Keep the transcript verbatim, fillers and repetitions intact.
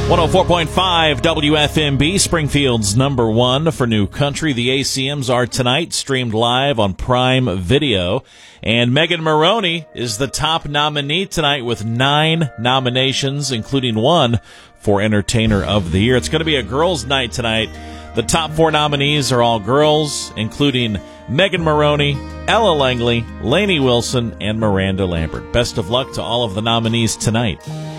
one oh four point five W F M B, Springfield's number one for new country. The A C Ms are tonight, streamed live on Prime Video. And Megan Moroney is the top nominee tonight with nine nominations, including one for Entertainer of the Year. It's going to be a girls' night tonight. The top four nominees are all girls, including Megan Moroney, Ella Langley, Lainey Wilson, and Miranda Lambert. Best of luck to all of the nominees tonight.